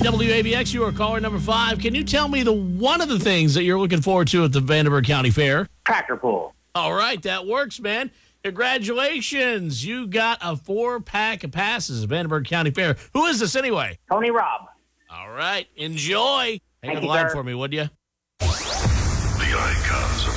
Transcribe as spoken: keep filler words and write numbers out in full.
right, W A B X, you are caller number five. Can you tell me the one of the things that you're looking forward to at the Vandenberg County Fair? Tractor pull. All right, that works, man. Congratulations. You got a four-pack of passes at Vandenberg County Fair. Who is this anyway? Tony Robb. All right, enjoy. Hang Thank on the you, line sir. for me, would you? The Icons